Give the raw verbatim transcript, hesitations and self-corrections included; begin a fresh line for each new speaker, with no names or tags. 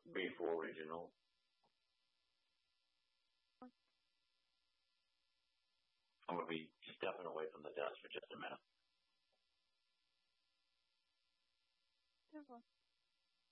B four Regional. I'm going to be stepping away from the desk for just a minute.
Ten four.